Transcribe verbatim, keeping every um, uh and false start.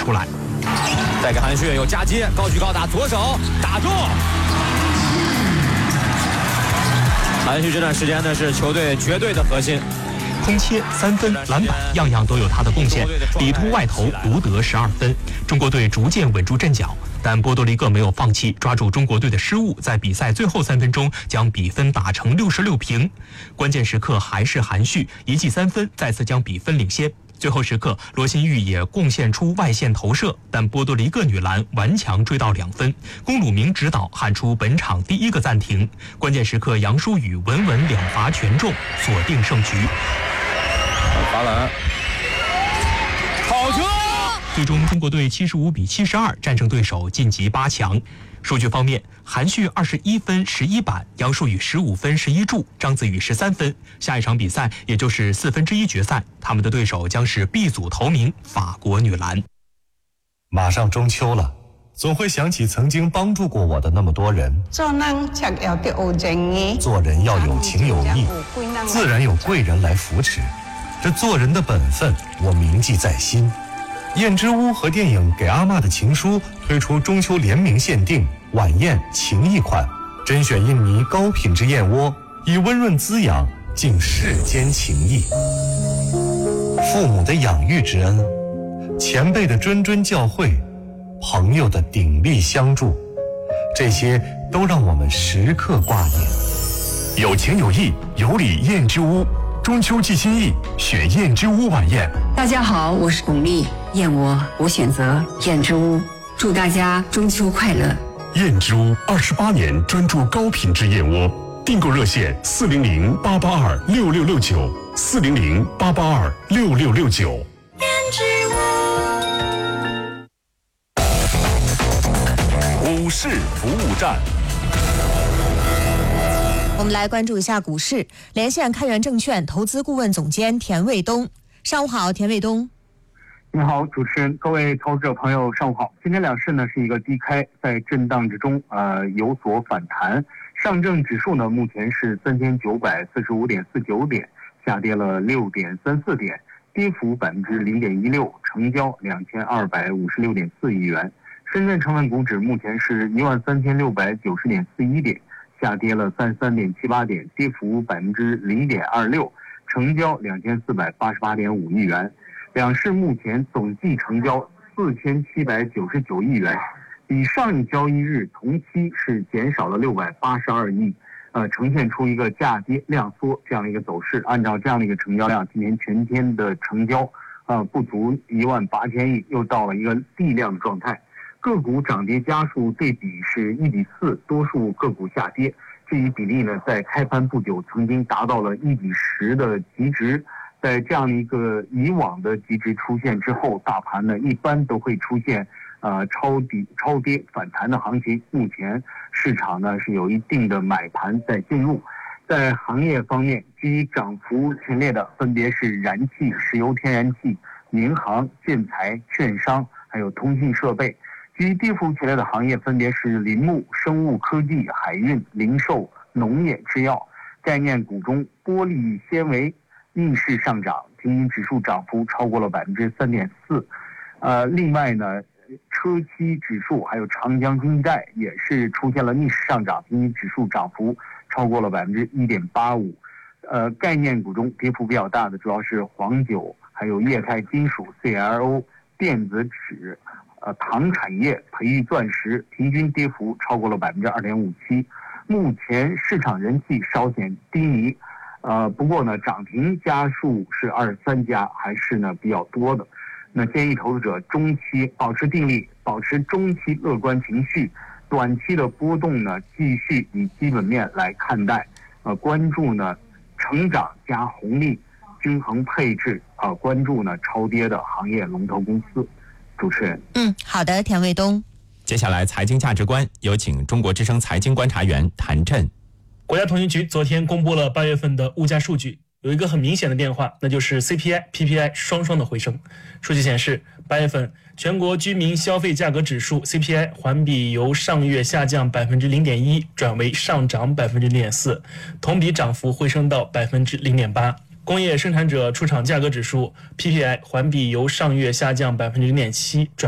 出来。 再给韩旭有夹击，高举高打，左手打中。韩旭这段时间呢是球队绝对的核心， 空切、三分、篮板，样样都有他的贡献。里突外投，独得十二分。中国队逐渐稳住阵脚，但波多黎各没有放弃，抓住中国队的失误，在比赛最后三分钟将比分打成六十六平。关键时刻还是韩旭一记三分，再次将比分领先。最后时刻，罗新玉也贡献出外线投射，但波多黎各女篮顽强追到两分。龚鲁明指导喊出本场第一个暂停。关键时刻，杨舒雨稳稳两罚全中，锁定胜局。 罚篮，好球！ 最终，中国队七十五比七十二战胜对手，晋级八强。数据方面，韩旭二十一分十一板，杨舒雨十五分十一助，张子宇十三分。下一场比赛，也就是四分之一决赛，他们的对手将是 B 组头名法国女篮。 马上中秋了，总会想起曾经帮助过我的那么多人。 做人才要得有正義， 做人要有情有义，自然有贵人来扶持。这做人的本分，我铭记在心。燕之屋和电影《给阿嬷的情书》推出中秋联名限定晚宴情谊款，甄选印尼高品质燕窝，以温润滋养敬世间情谊。父母的养育之恩，前辈的谆谆教诲，朋友的鼎力相助，这些都让我们时刻挂念。 有情有义，有礼燕之屋，中秋寄心意，选燕之屋晚宴。 大家好，我是巩俐，燕窝我选择燕之屋，祝大家中秋快乐。 燕之屋二十八年专注高品质燕窝，订购热线四零零八八二六六六九，四零零八八二六六六九。 燕之屋。股市服务站。 我们来关注一下股市，连线开源证券投资顾问总监田卫东。上午好，田卫东。 你好，主持人，各位投资者朋友，上午好。今天两市呢是一个低开，在震荡之中，呃，有所反弹。上证指数呢目前是三千九百四十五点四九点，下跌了六点三四点，跌幅百分之零点一六，成交两千二百五十六点四亿元。深圳成分股指目前是一万三千六百九十点四一点，下跌了三十三点七八点，跌幅百分之零点二六，成交两千四百八十八点五亿元。两市目前总计成交四千七百九十九亿元，比上一交易日同期是减少了六百八十二亿，呃，呈现出一个价跌量缩这样一个走势。按照这样的一个成交量，今年全天的成交，呃，不足一万八千亿，又到了一个地量状态。个股涨跌家数对比是一比四，多数个股下跌。这一比例呢，在开盘不久曾经达到了一比十的极值。在这样的一个以往的极值出现之后，大盘呢一般都会出现呃超底超跌反弹的行情。目前市场呢是有一定的买盘在进入。在行业方面，居涨幅前列的分别是燃气、石油天然气、民航、建材、券商，还有通信设备。居跌幅前列的行业分别是林木、生物科技、海运、零售、农业、制药。概念股中，玻璃纤维逆势上涨，平均指数涨幅超过了百分之三点四。呃，另外呢，车期指数还有长江经济带也是出现了逆势上涨，平均指数涨幅超过了百分之一点八五。呃，概念股中跌幅比较大的主要是黄酒，还有液态金属 C L O、电子纸。呃，糖产业、培育钻石，平均跌幅超过了百分之二点五七。目前市场人气稍显低迷，呃，不过呢，涨停家数是二十三家，还是呢比较多的。那建议投资者中期保持定力，保持中期乐观情绪，短期的波动呢继续以基本面来看待，呃，关注呢成长加红利，均衡配置，呃，关注呢超跌的行业龙头公司。主持人， 嗯，好的，田卫东。 接下来财经价值观，有请中国之声财经观察员谭震。 国家统计局昨天公布了八月份的物价数据，有一个很明显的变化，那就是 C P I、P P I 双双的回升。数据显示，八月份全国居民消费价格指数 C P I 环比由上月下降百分之零点一转为上涨百分之零点四，同比涨幅回升到百分之零点八。工业生产者出厂价格指数 P P I 环比由上月下降百分之零点七转